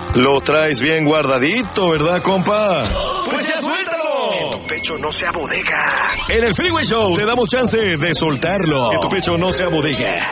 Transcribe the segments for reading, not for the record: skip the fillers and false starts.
Lo traes bien guardadito, ¿verdad, compa? ¡Pues ya suéltalo! Que tu pecho no sea bodega. En el Freeway Show te damos chance de soltarlo. Que tu pecho no sea bodega.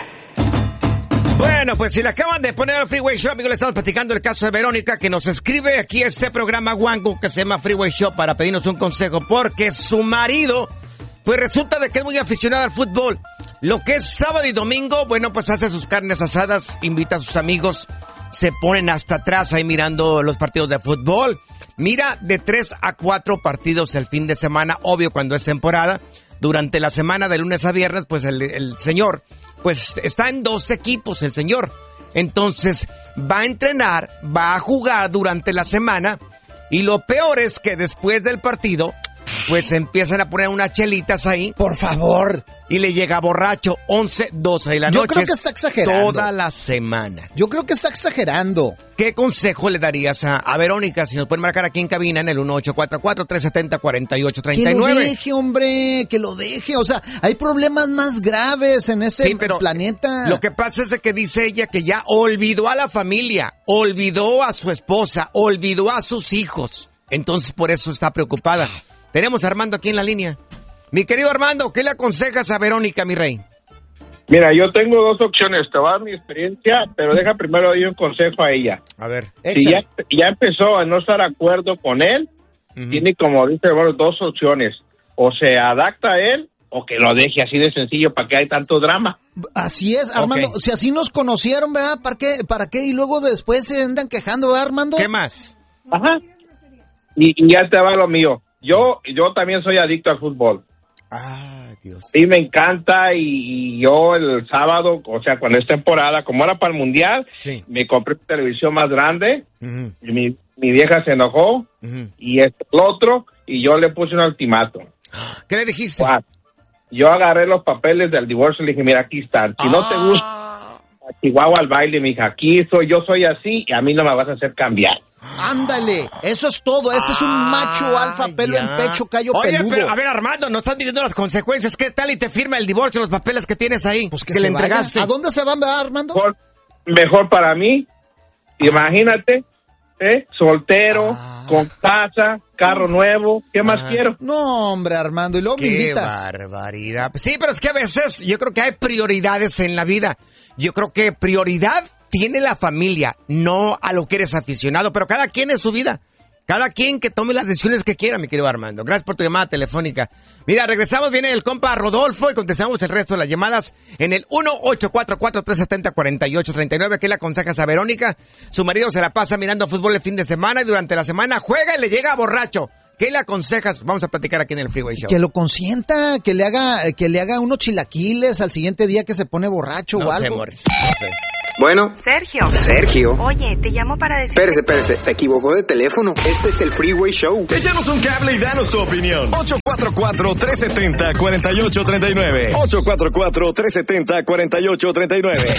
Bueno, pues si le acaban de poner al Freeway Show, amigos, le estamos platicando el caso de Verónica, que nos escribe aquí este programa Wango que se llama Freeway Show para pedirnos un consejo, porque su marido, pues resulta de que es muy aficionado al fútbol. Lo que es sábado y domingo, bueno, pues hace sus carnes asadas, invita a sus amigos, se ponen hasta atrás ahí mirando los partidos de fútbol. Mira de 3 a 4 partidos el fin de semana, obvio cuando es temporada. Durante la semana de lunes a viernes, pues el señor... pues está en 2 equipos el señor. Entonces va a entrenar, va a jugar durante la semana. Y lo peor es que después del partido, pues empiezan a poner unas chelitas ahí. Por favor. Y le llega borracho 11, 12 de la noche. Yo creo que está exagerando. Toda la semana. Yo creo que está exagerando. ¿Qué consejo le darías a Verónica? Si nos pueden marcar aquí en cabina en el 1844-370-4839. Que lo deje, hombre, que lo deje. O sea, hay problemas más graves en este planeta. Lo que pasa es de que dice ella que ya olvidó a la familia, olvidó a su esposa, olvidó a sus hijos. Entonces por eso está preocupada. Tenemos a Armando aquí en la línea. Mi querido Armando, ¿qué le aconsejas a Verónica, mi rey? Mira, yo tengo 2 opciones. Te voy a dar mi experiencia, pero deja primero dar un consejo a ella. A ver. Si ya empezó a no estar de acuerdo con él, tiene, como dice, bueno, 2 opciones. O se adapta a él, o que lo deje así de sencillo. ¿Para qué hay tanto drama? Así es, Armando. Okay. Si así nos conocieron, ¿verdad? ¿Para qué? Y luego después se andan quejando, ¿verdad, Armando? ¿Qué más? Ajá. Y ya te va lo mío. Yo también soy adicto al fútbol. Ah, Dios. Sí, me encanta y yo el sábado, o sea, cuando es temporada, como era para el Mundial, me compré una televisión más grande, y mi vieja se enojó, y el otro, y yo le puse un ultimátum. ¿Qué le dijiste? Yo agarré los papeles del divorcio y le dije, mira, aquí están. Si no te gusta, a Chihuahua al baile, mi hija, aquí yo soy así, y a mí no me vas a hacer cambiar. Ándale, eso es todo. Ese es un macho alfa, pelo en pecho, callo peludo. Pero, a ver, Armando, no estás diciendo las consecuencias. ¿Qué tal y te firma el divorcio, los papeles que tienes ahí? Pues que le entregaste. ¿A dónde se van, Armando? Mejor para mí. Imagínate, soltero, con casa, carro nuevo. ¿Qué más quiero? No, hombre, Armando, y luego me invitas. ¡Qué barbaridad! Sí, pero es que a veces yo creo que hay prioridades en la vida. Yo creo que prioridad tiene la familia, no a lo que eres aficionado, pero cada quien en su vida. Cada quien que tome las decisiones que quiera, mi querido Armando. Gracias por tu llamada telefónica. Mira, regresamos, viene el compa Rodolfo y contestamos el resto de las llamadas en el 1844-370-4839. ¿Qué le aconsejas a Verónica? Su marido se la pasa mirando fútbol el fin de semana y durante la semana juega y le llega borracho. ¿Qué le aconsejas? Vamos a platicar aquí en el Freeway Show. Que lo consienta, que le haga unos chilaquiles al siguiente día que se pone borracho o algo. Morris, no sé. Bueno. Sergio. Oye, te llamo para decir... Espérese, se equivocó de teléfono. Este es el Freeway Show. Échanos un cable y danos tu opinión. 844-370-4839. 844-370-4839.